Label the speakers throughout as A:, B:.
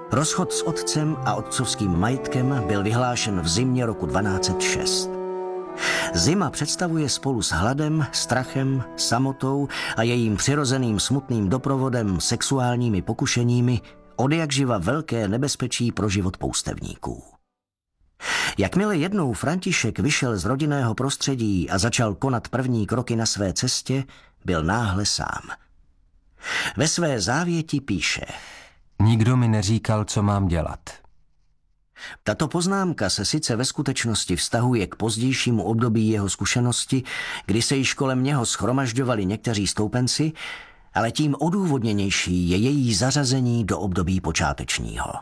A: Rozchod s otcem a otcovským majetkem byl vyhlášen v zimě roku 1206. Zima představuje spolu s hladem, strachem, samotou a jejím přirozeným smutným doprovodem sexuálními pokušeními odjakživa velké nebezpečí pro život poustevníků. Jakmile jednou František vyšel z rodinného prostředí a začal konat první kroky na své cestě, byl náhle sám. Ve své závěti píše:
B: Nikdo mi neříkal, co mám dělat.
A: Tato poznámka se sice ve skutečnosti vztahuje k pozdějšímu období jeho zkušenosti, kdy se již kolem něho shromažďovali někteří stoupenci, ale tím odůvodněnější je její zařazení do období počátečního.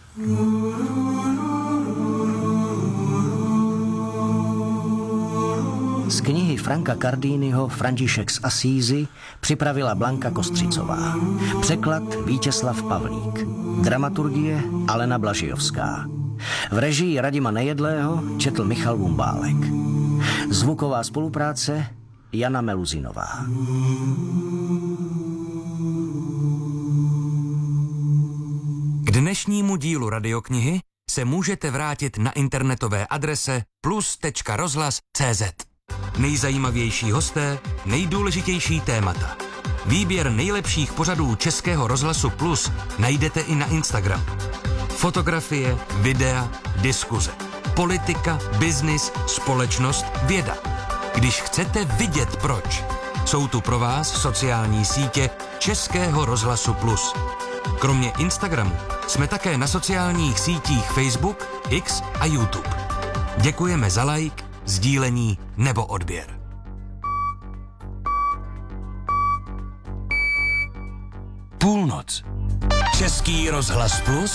A: Z knihy Franka Cardiniho František z Asízy připravila Blanka Kostřicová. Překlad Vítězslav Pavlík. Dramaturgie Alena Blažijovská. V režii Radima Nejedlého četl Michal Vumbálek. Zvuková spolupráce Jana Meluzinová.
C: K dnešnímu dílu radioknihy se můžete vrátit na internetové adrese plus.rozhlas.cz. Nejzajímavější hosté, nejdůležitější témata. Výběr nejlepších pořadů Českého rozhlasu Plus najdete i na Instagramu. Fotografie, videa, diskuze. Politika, biznis, společnost, věda. Když chcete vidět proč, jsou tu pro vás sociální sítě Českého rozhlasu Plus. Kromě Instagramu jsme také na sociálních sítích Facebook, X a YouTube. Děkujeme za like, sdílení nebo odběr. Půlnoc. Český rozhlas Plus